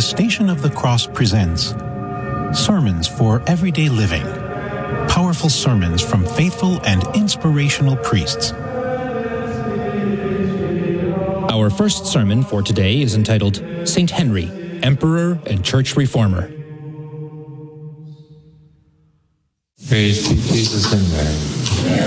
The Station of the Cross presents Sermons for Everyday Living. Powerful sermons from faithful and inspirational priests. Our first sermon for today is entitled Saint Henry, Emperor and Church Reformer. Praise be Jesus and Mary.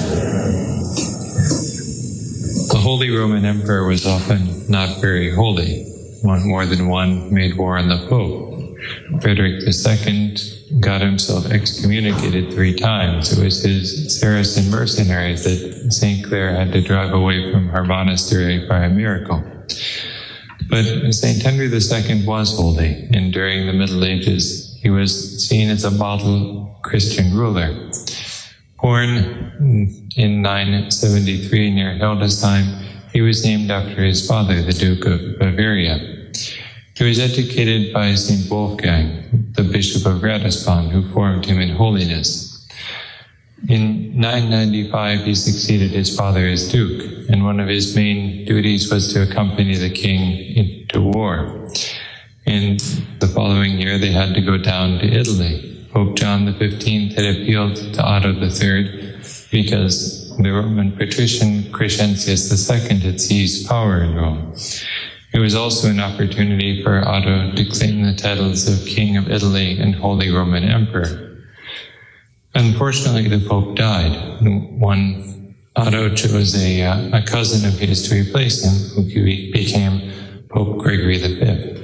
The Holy Roman Emperor was often not very holy. More than one made war on the Pope. Frederick II got himself excommunicated 3 times. It was his Saracen mercenaries that St. Clare had to drive away from her monastery by a miracle. But St. Henry II was holy, and during the Middle Ages he was seen as a model Christian ruler. Born in 973 near Hildesheim, he was named after his father, the Duke of Bavaria. He was educated by St. Wolfgang, the Bishop of Ratisbon, who formed him in holiness. In 995, he succeeded his father as Duke, and one of his main duties was to accompany the king into war. And the following year, they had to go down to Italy. Pope John XV had appealed to Otto III because the Roman patrician Crescentius II had seized power in Rome. It was also an opportunity for Otto to claim the titles of King of Italy and Holy Roman Emperor. Unfortunately, the Pope died. Otto chose a cousin of his to replace him, who became Pope Gregory V.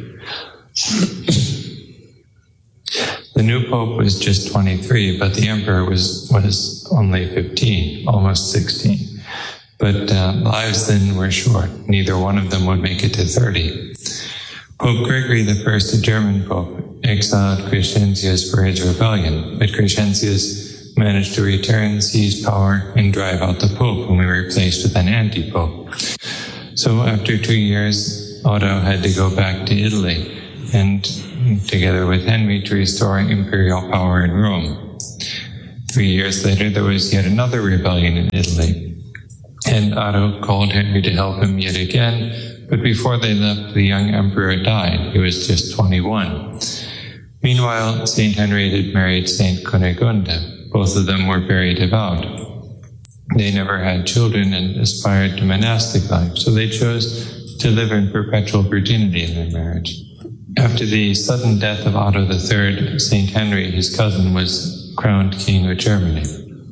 The new Pope was just 23, but the Emperor was only 15, almost 16. But lives then were short. Neither one of them would make it to 30. Pope Gregory I, a German pope, exiled Crescentius for his rebellion, but Crescentius managed to return, seize power, and drive out the pope, whom he replaced with an anti-pope. So after 2 years, Otto had to go back to Italy, and together with Henry, to restore imperial power in Rome. 3 years later, there was yet another rebellion in Italy. And Otto called Henry to help him yet again, but before they left, the young emperor died. He was just 21. Meanwhile, St. Henry had married St. Cunegunda. Both of them were very devout. They never had children and aspired to monastic life, so they chose to live in perpetual virginity in their marriage. After the sudden death of Otto III, St. Henry, his cousin, was crowned King of Germany.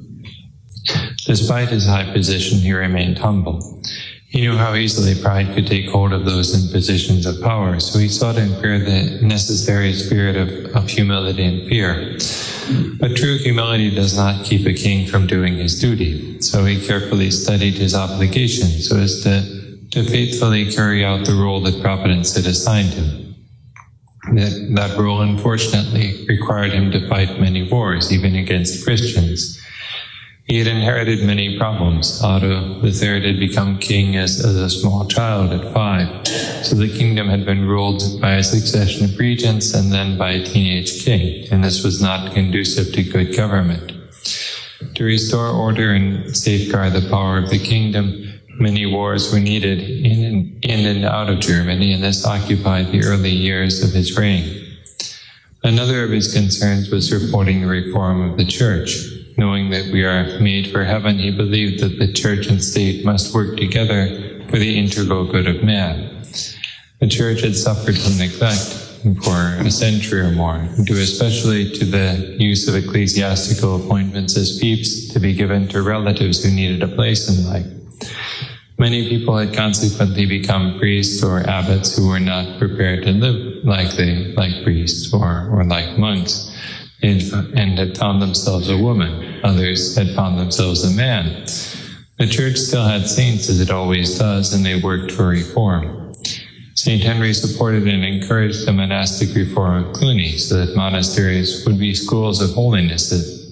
Despite his high position, he remained humble. He knew how easily pride could take hold of those in positions of power, so he sought to impair the necessary spirit of humility and fear. But true humility does not keep a king from doing his duty, so he carefully studied his obligation so as to faithfully carry out the role that Providence had assigned him. That role, unfortunately, required him to fight many wars, even against Christians. He had inherited many problems. Otto III had become king as a small child at 5, so the kingdom had been ruled by a succession of regents and then by a teenage king, and this was not conducive to good government. To restore order and safeguard the power of the kingdom, many wars were needed in and out of Germany, and this occupied the early years of his reign. Another of his concerns was supporting the reform of the church. Knowing that we are made for heaven, he believed that the church and state must work together for the integral good of man. The church had suffered from neglect for a century or more, due especially to the use of ecclesiastical appointments as fiefs to be given to relatives who needed a place in life. Many people had consequently become priests or abbots who were not prepared to live like priests or like monks, and had found themselves a woman. Others had found themselves a man. The church still had saints, as it always does, and they worked for reform. St. Henry supported and encouraged the monastic reform of Cluny so that monasteries would be schools of holiness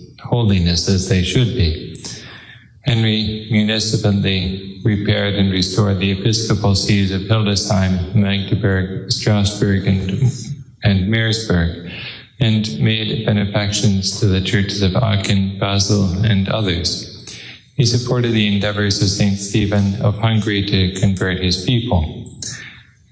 as they should be. Henry municipally repaired and restored the episcopal sees of Hildesheim, Magdeburg, Strasbourg, and Meersburg, and made benefactions to the churches of Aachen, Basel, and others. He supported the endeavors of St. Stephen of Hungary to convert his people.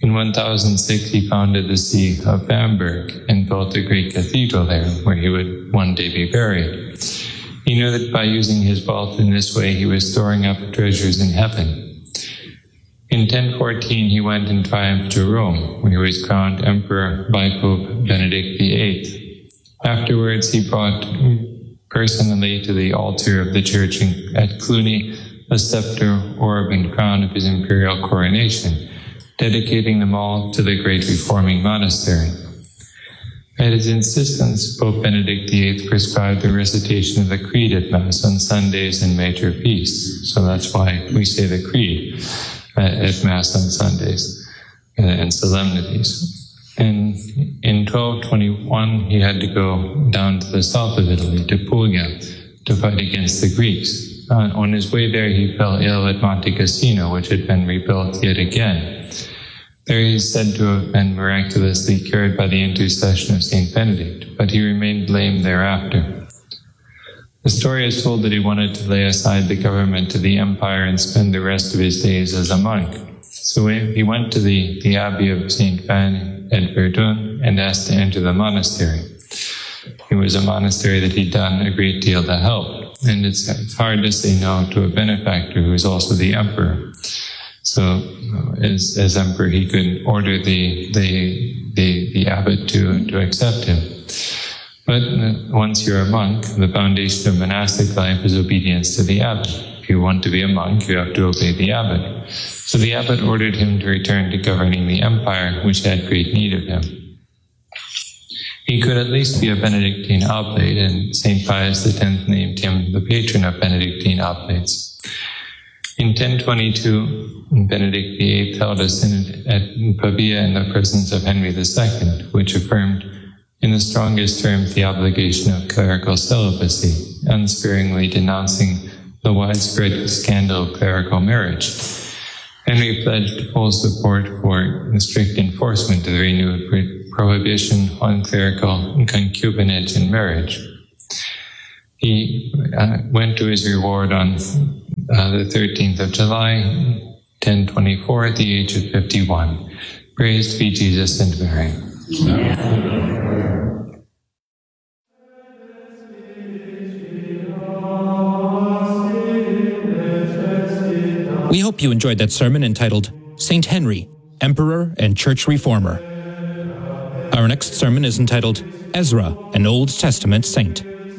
In 1006, he founded the See of Bamberg and built a great cathedral there, where he would one day be buried. He knew that by using his wealth in this way, he was storing up treasures in heaven. In 1014, he went in triumph to Rome, where he was crowned emperor by Pope Benedict VIII. Afterwards, he brought personally to the altar of the church at Cluny a scepter, orb, and crown of his imperial coronation, dedicating them all to the great reforming monastery. At his insistence, Pope Benedict VIII prescribed the recitation of the Creed at Mass on Sundays and major feasts. So that's why we say the Creed at Mass on Sundays and solemnities. And in 1221, he had to go down to the south of Italy, to Puglia, to fight against the Greeks. On his way there, he fell ill at Monte Cassino, which had been rebuilt yet again. There he is said to have been miraculously cured by the intercession of Saint Benedict, but he remained lame thereafter. The story is told that he wanted to lay aside the government to the empire and spend the rest of his days as a monk. So he went to the Abbey of Saint Van at Verdun and asked to enter the monastery. It was a monastery that he'd done a great deal to help, and it's hard to say no to a benefactor who is also the emperor. So, as emperor, he could order the abbot to accept him. But once you're a monk, the foundation of monastic life is obedience to the abbot. If you want to be a monk, you have to obey the abbot. So the abbot ordered him to return to governing the empire, which had great need of him. He could at least be a Benedictine oblate, and St. Pius X named him the patron of Benedictine oblates. In 1022, Benedict VIII held a synod at Pavia in the presence of Henry II, which affirmed in the strongest terms the obligation of clerical celibacy, unsparingly denouncing the widespread scandal of clerical marriage. Henry pledged full support for the strict enforcement of the renewed prohibition on clerical concubinage in marriage. He went to his reward on the 13th of July, 1024, at the age of 51. Praised be Jesus and Mary. We hope you enjoyed that sermon entitled Saint Henry, Emperor and Church Reformer. Our next sermon is entitled Ezra, an Old Testament Saint.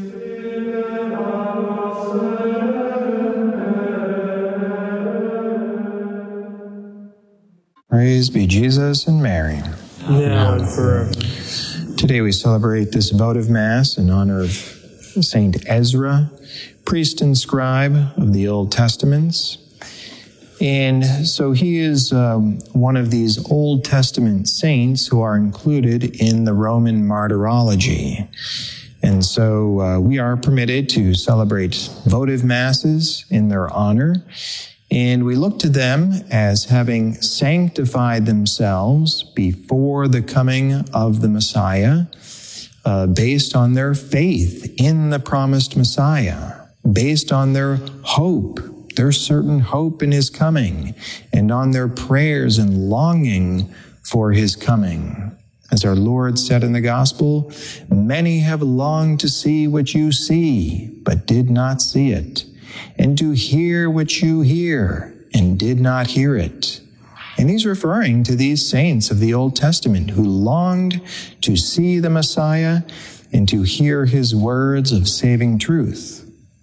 Praise be Jesus and Mary. Now and forever. Today we celebrate this votive Mass in honor of Saint Ezra, priest and scribe of the Old Testaments. And so he is one of these Old Testament saints who are included in the Roman martyrology. And so we are permitted to celebrate votive Masses in their honor. And we look to them as having sanctified themselves before the coming of the Messiah, based on their faith in the promised Messiah, based on their hope, their certain hope in his coming, and on their prayers and longing for his coming. As our Lord said in the Gospel, many have longed to see what you see, but did not see it, and to hear what you hear, and did not hear it. And he's referring to these saints of the Old Testament who longed to see the Messiah and to hear his words of saving truth.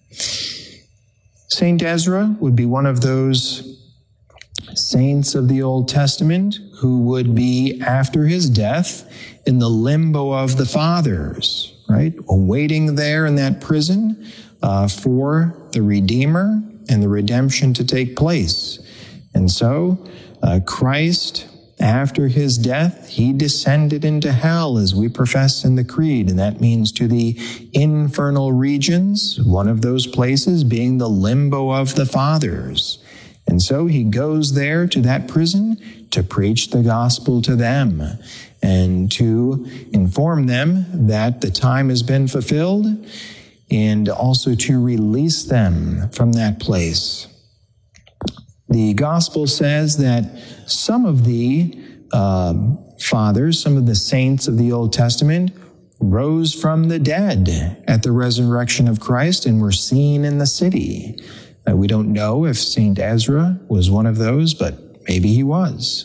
Saint Ezra would be one of those saints of the Old Testament who would be, after his death, in the limbo of the fathers, right? Awaiting there in that prison for the Redeemer and the redemption to take place. And so Christ, after his death, he descended into hell, as we profess in the Creed, and that means to the infernal regions, one of those places being the limbo of the fathers. And so he goes there to that prison to preach the gospel to them and to inform them that the time has been fulfilled, and also to release them from that place. The gospel says that some of the fathers, some of the saints of the Old Testament, rose from the dead at the resurrection of Christ and were seen in the city. We don't know if St. Ezra was one of those, but maybe he was.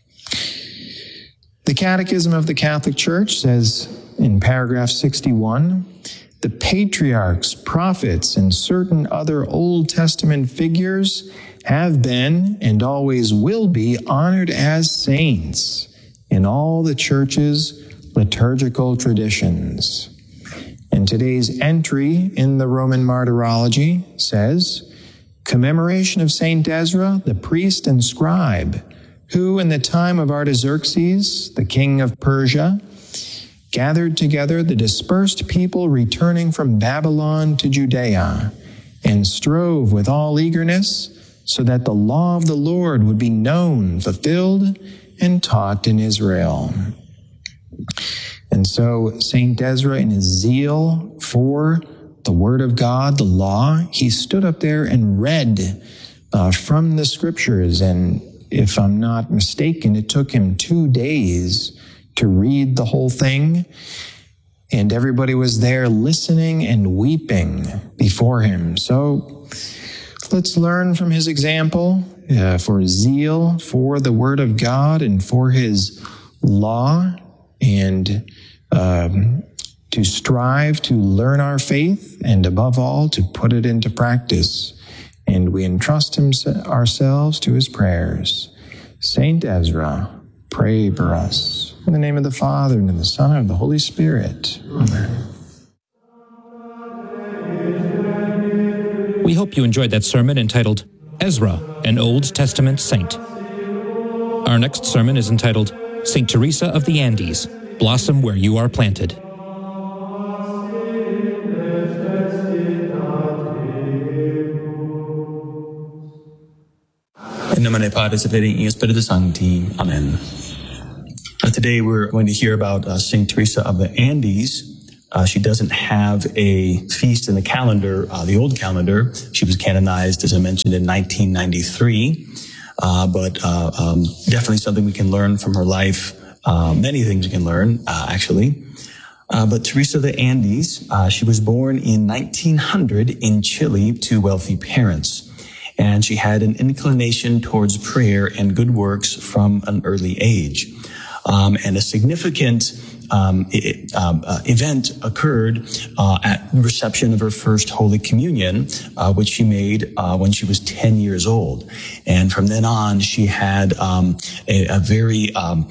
The Catechism of the Catholic Church says in paragraph 61, the patriarchs, prophets, and certain other Old Testament figures have been and always will be honored as saints in all the Church's liturgical traditions. And today's entry in the Roman Martyrology says, commemoration of Saint Ezra, the priest and scribe, who in the time of Artaxerxes, the king of Persia, gathered together the dispersed people returning from Babylon to Judea, and strove with all eagerness so that the law of the Lord would be known, fulfilled, and taught in Israel. And so St. Ezra, in his zeal for the Word of God, the law, he stood up there and read from the Scriptures. And if I'm not mistaken, it took him 2 days to read the whole thing. And everybody was there listening and weeping before him. So let's learn from his example for zeal for the Word of God and for his law, and to strive to learn our faith, and above all, to put it into practice. And we entrust ourselves to his prayers. Saint Ezra, pray for us. In the name of the Father, and of the Son, and of the Holy Spirit. Amen. We hope you enjoyed that sermon entitled, Ezra, an Old Testament Saint. Our next sermon is entitled, St. Teresa of the Andes, Blossom Where You Are Planted. In nomine Patris et Filii et Spiritus Sancti. Amen. Today we're going to hear about St. Teresa of the Andes. She doesn't have a feast in the calendar, the old calendar. She was canonized, as I mentioned, in 1993. But definitely something we can learn from her life. Many things we can learn, actually. But Teresa of the Andes, she was born in 1900 in Chile to wealthy parents. And she had an inclination towards prayer and good works from an early age. And a significant event occurred at the reception of her first Holy Communion, which she made when she was 10 years old. And from then on, she had a very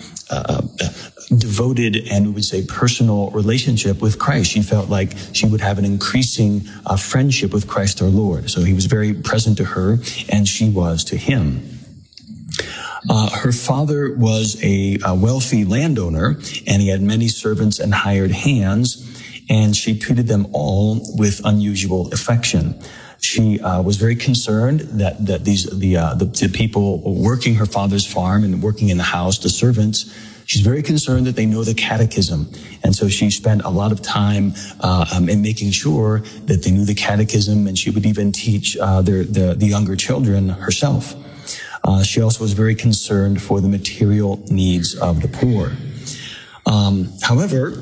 devoted and we would say personal relationship with Christ. She felt like she would have an increasing friendship with Christ our Lord. So he was very present to her, and she was to him. Her father was a wealthy landowner, and he had many servants and hired hands, and she treated them all with unusual affection. She was very concerned that the people working her father's farm and working in the house, the servants, she's very concerned that they know the catechism. And so she spent a lot of time in making sure that they knew the catechism, and she would even teach the younger children herself. She also was very concerned for the material needs of the poor. However,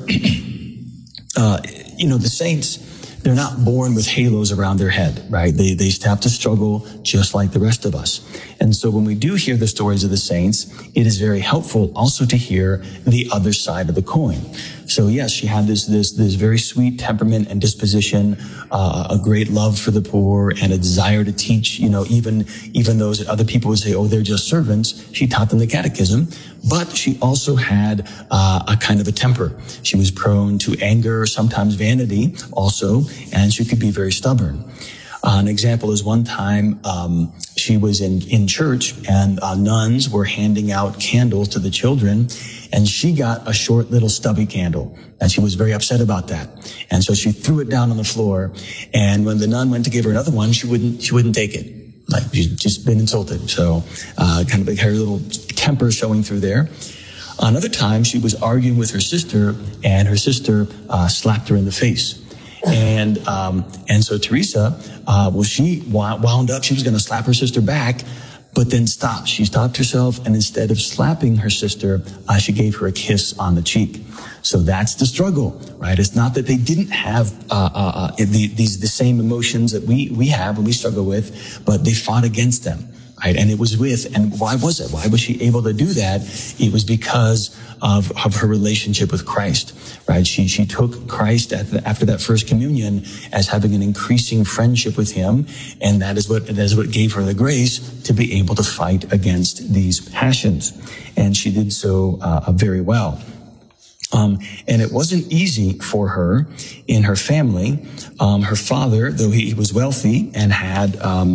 the saints, they're not born with halos around their head, right? They have to struggle just like the rest of us. And so when we do hear the stories of the saints, it is very helpful also to hear the other side of the coin. So yes, she had this very sweet temperament and disposition, a great love for the poor, and a desire to teach, even those that other people would say, oh, they're just servants. She taught them the catechism, but she also had a kind of a temper. She was prone to anger, sometimes vanity also, and she could be very stubborn. An example is one time she was in church, and nuns were handing out candles to the children, and she got a short little stubby candle, and she was very upset about that. And so she threw it down on the floor, and when the nun went to give her another one, she wouldn't take it. Like, she'd just been insulted. So kind of like her little temper showing through there. Another time she was arguing with her sister, and her sister slapped her in the face. And so Teresa, she wound up, she was going to slap her sister back, but then stopped. She stopped herself, and instead of slapping her sister, she gave her a kiss on the cheek. So that's the struggle, right? It's not that they didn't have the same emotions that we have and we struggle with, but they fought against them, right? And it was and why was it? Why was she able to do that? It was because of her relationship with Christ, right? She took Christ after that first communion as having an increasing friendship with him, and that is what gave her the grace to be able to fight against these passions. And she did so very well. And it wasn't easy for her in her family. Her father, though he was wealthy and had,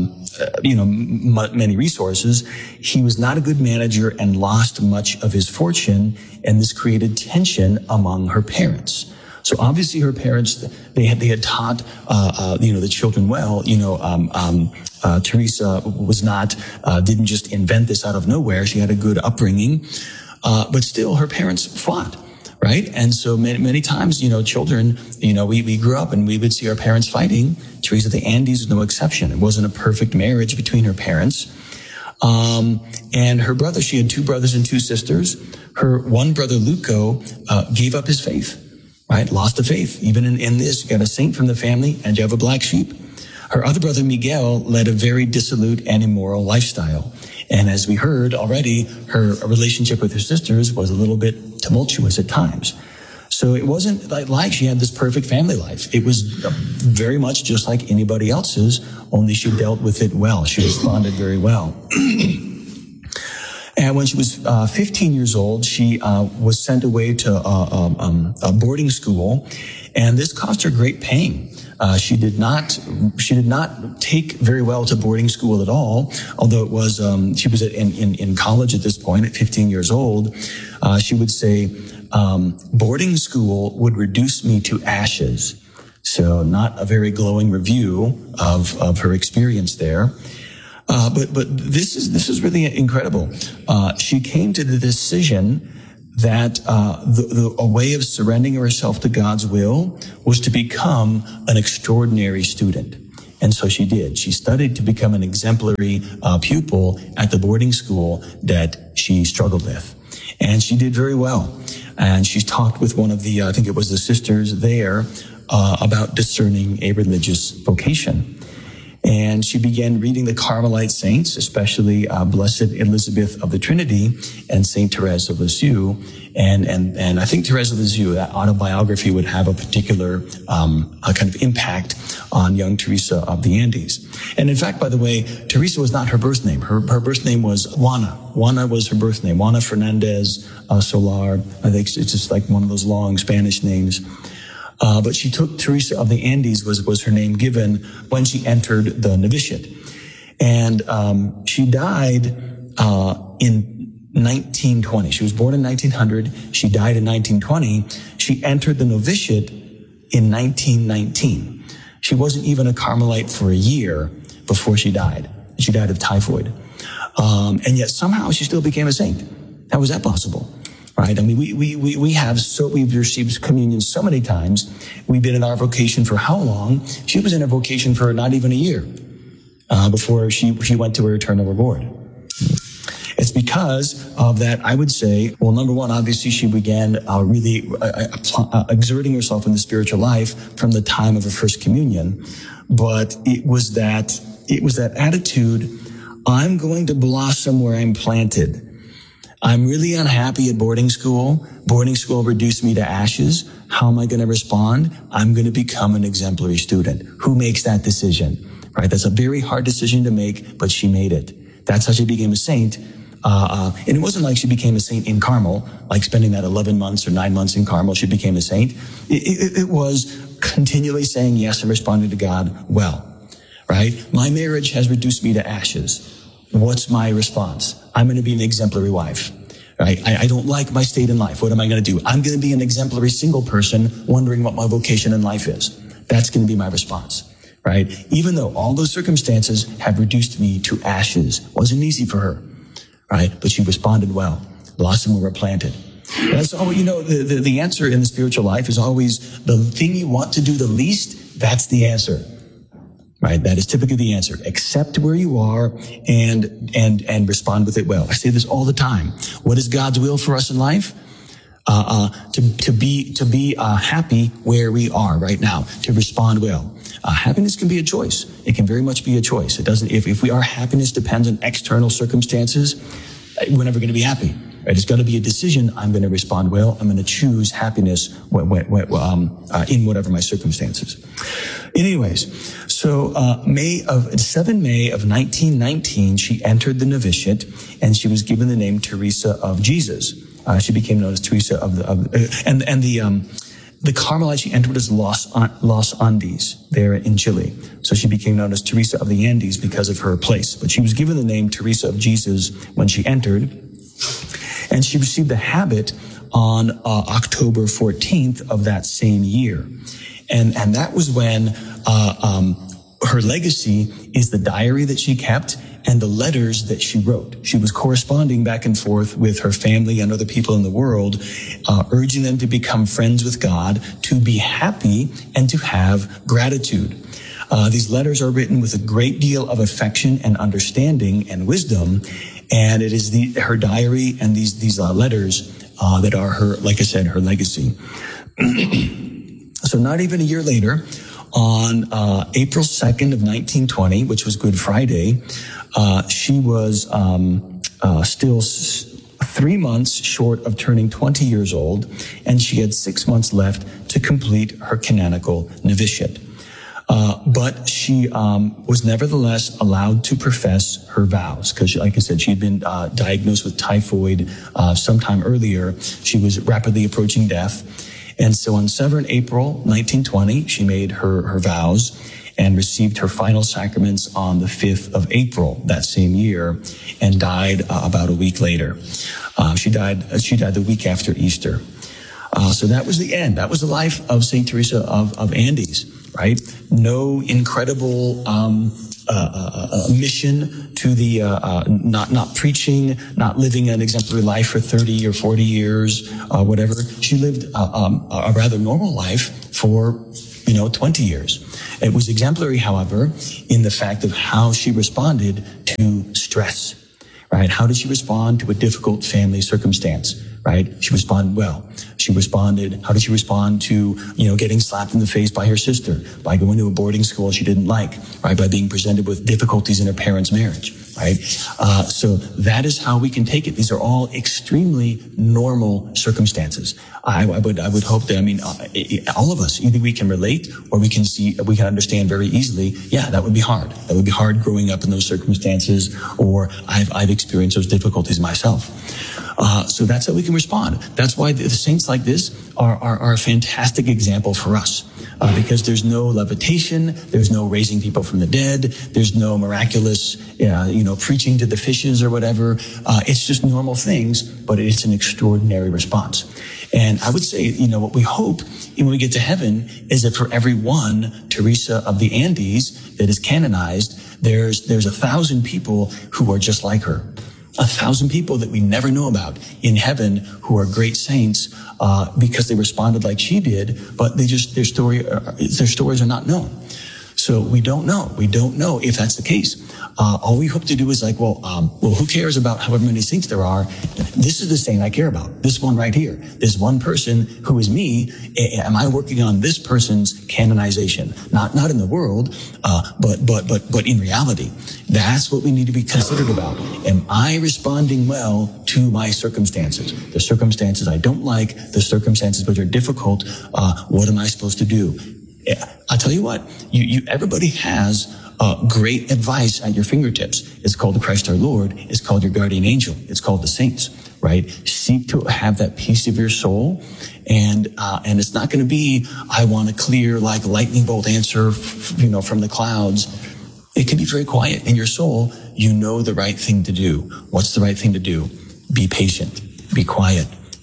many resources, he was not a good manager and lost much of his fortune. And this created tension among her parents. So obviously her parents, they had taught, the children well. Teresa didn't just invent this out of nowhere. She had a good upbringing. But still her parents fought. Right? And so many times, children, we grew up and we would see our parents fighting. Teresa of the Andes was no exception. It wasn't a perfect marriage between her parents. And her brother, she had 2 brothers and 2 sisters. Her one brother, Luco, gave up his faith, right? Lost the faith. Even in this, you got a saint from the family and you have a black sheep. Her other brother, Miguel, led a very dissolute and immoral lifestyle. And as we heard already, her relationship with her sisters was a little bit tumultuous at times. So it wasn't like she had this perfect family life. It was very much just like anybody else's, only she dealt with it well. She responded very well. And when she was 15 years old, she was sent away to a boarding school, and this caused her great pain. She did not take very well to boarding school at all, although it was, she was in college at this point at 15 years old. She would say, boarding school would reduce me to ashes. So not a very glowing review of her experience there. But this is really incredible. She came to the decision that a way of surrendering herself to God's will was to become an extraordinary student. And so she did. She studied to become an exemplary pupil at the boarding school that she struggled with. And she did very well. And she talked with one of the, I think it was the sisters there, about discerning a religious vocation. And she began reading the Carmelite saints, especially Blessed Elizabeth of the Trinity and Saint Therese of Lisieux. And I think Therese of Lisieux, that autobiography would have a particular kind of impact on young Teresa of the Andes. And in fact, by the way, Teresa was not her birth name. Her birth name was Juana. Juana was her birth name. Juana Fernandez Solar. I think it's just like one of those long Spanish names. But she took Teresa of the Andes was her name given when she entered the novitiate. And she died in 1920. She was born in 1900. She died in 1920. She entered the novitiate in 1919. She wasn't even a Carmelite for a year before she died. She died of typhoid. And yet somehow she still became a saint. How was that possible? Right? I mean, we've received communion so many times. We've been in our vocation for how long? She was in her vocation for not even a year, before she went to her eternal reward. It's because of that, I would say, well, number one, obviously she began really exerting herself in the spiritual life from the time of her first communion. But it was that attitude, I'm going to blossom where I'm planted. I'm really unhappy at boarding school. Boarding school reduced me to ashes. How am I going to respond? I'm going to become an exemplary student. Who makes that decision? Right? That's a very hard decision to make, but she made it. That's how she became a saint. And it wasn't like she became a saint in Carmel, like spending that 11 months or 9 months in Carmel, she became a saint. It was continually saying yes and responding to God well. Right? My marriage has reduced me to ashes. What's my response? I'm going to be an exemplary wife. Right? I don't like my state in life. What am I going to do? I'm going to be an exemplary single person wondering what my vocation in life is. That's going to be my response. Right? Even though all those circumstances have reduced me to ashes. Wasn't easy for her. Right? But she responded well. Blossom where we're planted. That's all, the answer in the spiritual life is always the thing you want to do the least. That's the answer. right? That is typically the answer. Accept where you are and respond with it well. I say this all the time. What is God's will for us in life? To be happy where we are right now, to respond well. Happiness can be a choice. It can very much be a choice. It doesn't, if our happiness depends on external circumstances, we're never going to be happy. Right? It's got to be a decision. I'm going to respond well. I'm going to choose happiness in whatever my circumstances. Anyways, so 7 May of 1919, she entered the novitiate, and she was given the name Teresa of Jesus. She became known as Teresa of the Carmelite she entered as Los Andes there in Chile. So she became known as Teresa of the Andes because of her place. But she was given the name Teresa of Jesus when she entered. And she received the habit on October 14th of that same year. And that was when her legacy is the diary that she kept and the letters that she wrote. She was corresponding back and forth with her family and other people in the world, urging them to become friends with God, to be happy, and to have gratitude. These letters are written with a great deal of affection and understanding and wisdom, and it is her diary and these letters that are her, like I said, her legacy. So not even a year later, on April 2nd of 1920, which was Good Friday, she was still 3 months short of turning 20 years old, and she had 6 months left to complete her canonical novitiate. But she was nevertheless allowed to profess her vows, because, like I said, she had been diagnosed with typhoid sometime earlier. She was rapidly approaching death. And so on 7 April 1920, she made her vows and received her final sacraments on the 5th of April that same year, and died about a week later. She died the week after Easter. So that was the end. That was the life of Saint Teresa of Andes, right? No incredible mission to the not preaching, not living an exemplary life for 30 or 40 years, whatever. She lived a rather normal life for 20 years. It was exemplary, however, in the fact of how she responded to stress, right? How did she respond to a difficult family circumstance, right? She responded well. How did she respond to, getting slapped in the face by her sister, by going to a boarding school she didn't like, right? By being presented with difficulties in her parents' marriage, right? So that is how we can take it. These are all extremely normal circumstances. I would hope that, all of us, either we can relate or we can understand very easily, yeah, that would be hard. That would be hard growing up in those circumstances, or I've experienced those difficulties myself. So that's how we can respond. That's why the saints like this are a fantastic example for us. Because there's no levitation, there's no raising people from the dead, there's no miraculous, preaching to the fishes or whatever. It's just normal things, but it's an extraordinary response. And I would say, what we hope when we get to heaven is that for every one Teresa of the Andes that is canonized, there's 1,000 people who are just like her. 1,000 people that we never know about in heaven who are great saints, because they responded like she did, but their stories are not known. So we don't know. We don't know if that's the case. All we hope to do is who cares about however many saints there are? This is the saint I care about. This one right here. This one person who is me. Am I working on this person's canonization? Not in the world, but in reality. That's what we need to be considered about. Am I responding well to my circumstances? The circumstances I don't like, the circumstances which are difficult, what am I supposed to do? I'll tell you what, everybody has great advice at your fingertips. It's called the Christ our Lord. It's called your guardian angel. It's called the saints, right? Seek to have that peace of your soul. And it's not going to be, I want a clear, like lightning bolt answer, from the clouds. It can be very quiet in your soul. You know the right thing to do. What's the right thing to do? Be patient. Be quiet.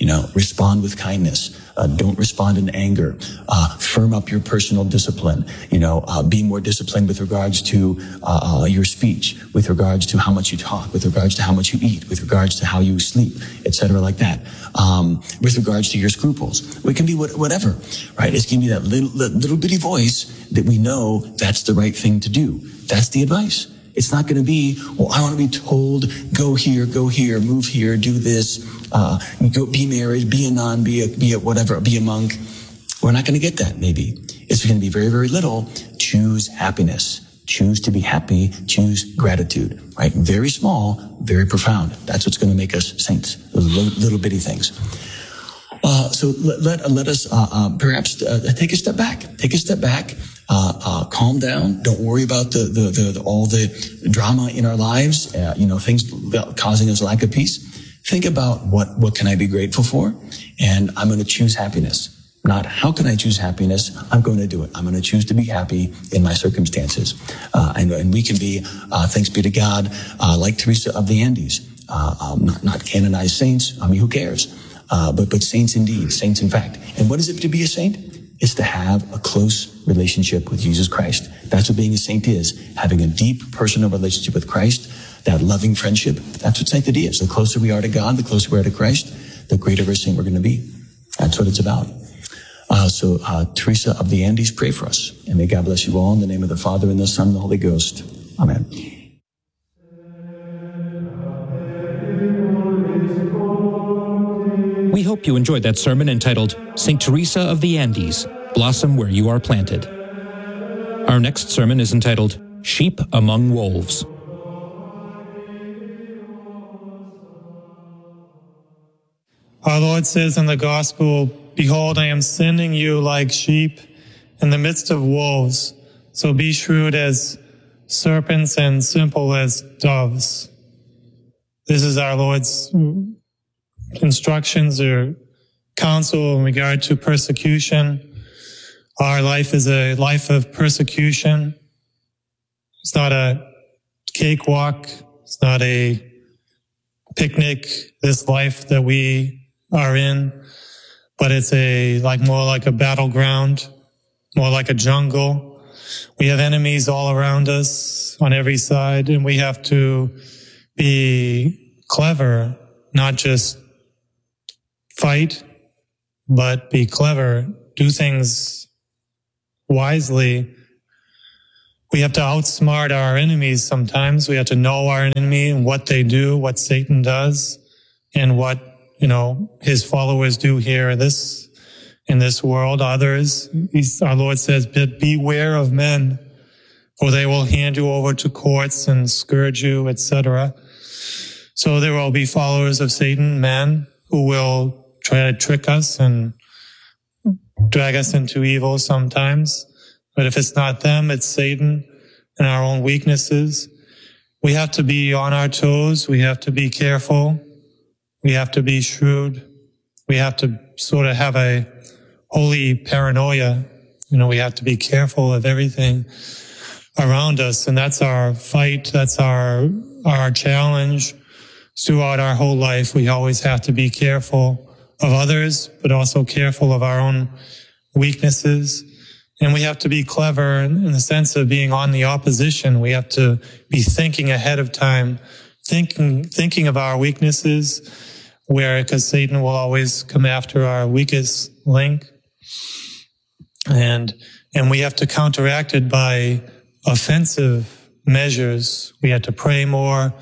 Respond with kindness. Don't respond in anger. Firm up your personal discipline. Be more disciplined with regards to your speech, with regards to how much you talk, with regards to how much you eat, with regards to how you sleep, etc., like that. With regards to your scruples, it can be whatever, right? It's going to be that little bitty voice that we know that's the right thing to do. That's the advice. It's not going to be, I want to be told, go here, move here, do this, go be married, be a nun, be a whatever, be a monk. We're not going to get that, maybe. It's going to be very, very little. Choose happiness. Choose to be happy. Choose gratitude, right? Very small, very profound. That's what's going to make us saints. Those little bitty things. So let us perhaps take a step back. Take a step back. Calm down. Don't worry about all the drama in our lives. Things causing us lack of peace. Think about what can I be grateful for, and I'm going to choose happiness. Not how can I choose happiness? I'm going to do it. I'm going to choose to be happy in my circumstances, and we can be, thanks be to God, like Teresa of the Andes, not canonized saints. I mean, who cares? But saints indeed, saints in fact. And what is it to be a saint? It's to have a close relationship with Jesus Christ. That's what being a saint is. Having a deep personal relationship with Christ, that loving friendship. That's what sanctity is. The closer we are to God, the closer we are to Christ, the greater of a saint we're going to be. That's what it's about. So Teresa of the Andes, pray for us. And may God bless you all in the name of the Father, and the Son, and the Holy Ghost. Amen. We hope you enjoyed that sermon entitled St. Teresa of the Andes, Blossom Where You Are Planted. Our next sermon is entitled Sheep Among Wolves. Our Lord says in the Gospel, "Behold, I am sending you like sheep in the midst of wolves, so be shrewd as serpents and simple as doves." This is our Lord's instructions or counsel in regard to persecution. Our life is a life of persecution. It's not a cakewalk. It's not a picnic, this life that we are in, but it's more like a battleground, more like a jungle. We have enemies all around us on every side, and we have to be clever, not just fight, but be clever, do things wisely. We have to outsmart our enemies sometimes. We have to know our enemy and what they do, what Satan does, and what, his followers do here in this world. Others, our Lord says, beware of men, for they will hand you over to courts and scourge you, etc. So there will be followers of Satan, men, who will try to trick us and drag us into evil sometimes. But if it's not them, it's Satan and our own weaknesses. We have to be on our toes. We have to be careful. We have to be shrewd. We have to sort of have a holy paranoia. We have to be careful of everything around us. And that's our fight. That's our challenge throughout our whole life. We always have to be careful of others, but also careful of our own weaknesses. And we have to be clever in the sense of being on the opposition. We have to be thinking ahead of time, thinking of our weaknesses, because Satan will always come after our weakest link. And we have to counteract it by offensive measures. We have to pray more,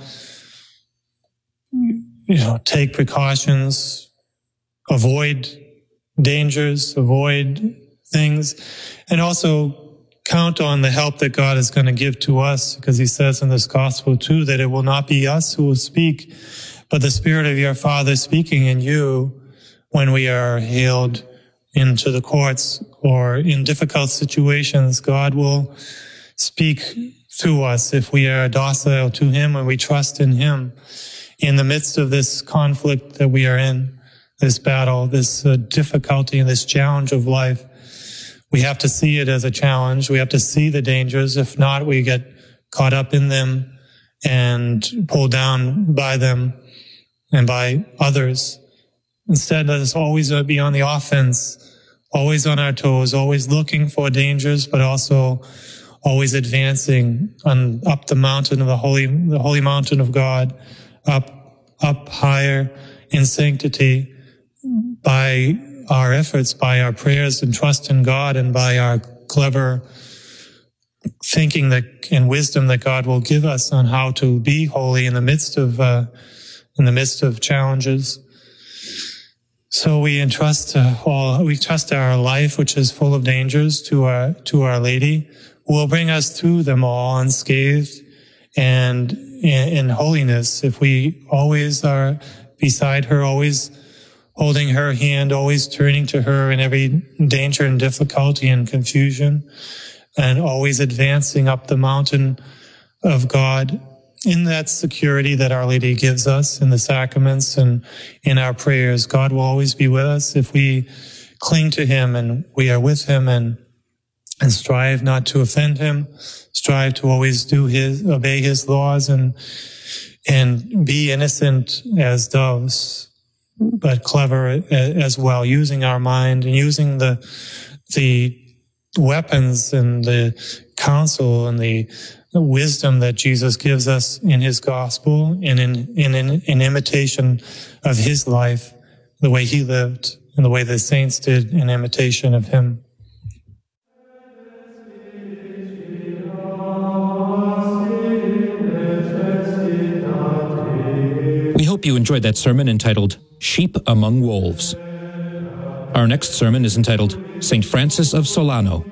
take precautions, avoid dangers, avoid things, and also count on the help that God is going to give to us, because he says in this gospel too that it will not be us who will speak, but the Spirit of your Father speaking in you when we are hailed into the courts or in difficult situations. God will speak through us if we are docile to him and we trust in him in the midst of this conflict that we are in, this battle, this difficulty and this challenge of life. We have to see it as a challenge. We have to see the dangers. If not, we get caught up in them and pulled down by them and by others. Instead, let us always be on the offense, always on our toes, always looking for dangers, but also always advancing up the mountain of the holy mountain of God, up higher in sanctity by our efforts, by our prayers and trust in God, and by our clever thinking and wisdom that God will give us on how to be holy in the midst of challenges. So we trust our life, which is full of dangers, to Our Lady, who will bring us through them all unscathed and in holiness. If we always are beside her, always holding her hand, always turning to her in every danger and difficulty and confusion, and always advancing up the mountain of God in that security that Our Lady gives us in the sacraments and in our prayers. God will always be with us if we cling to him and we are with him and strive not to offend him, strive to always obey his laws and be innocent as doves, but clever as well, using our mind and using the weapons and the counsel and the wisdom that Jesus gives us in his gospel and in imitation of his life, the way he lived and the way the saints did in imitation of him. We hope you enjoyed that sermon entitled Sheep Among Wolves. Our next sermon is entitled St. Francis of Solano.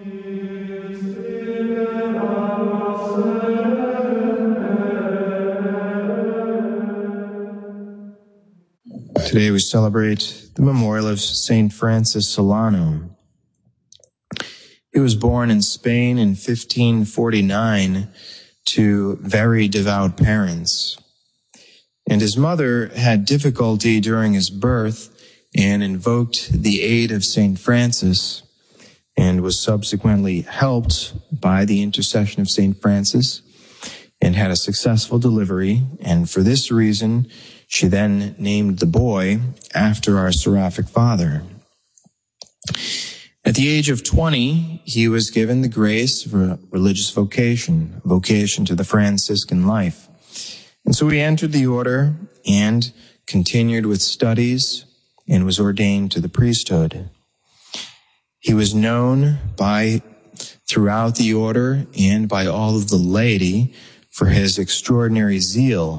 Today we celebrate the memorial of St. Francis Solano. He was born in Spain in 1549 to very devout parents. And his mother had difficulty during his birth and invoked the aid of St. Francis and was subsequently helped by the intercession of St. Francis and had a successful delivery. And for this reason, she then named the boy after our seraphic father. At the age of 20, he was given the grace of a religious vocation to the Franciscan life. And so he entered the order and continued with studies and was ordained to the priesthood. He was known throughout the order and by all of the laity for his extraordinary zeal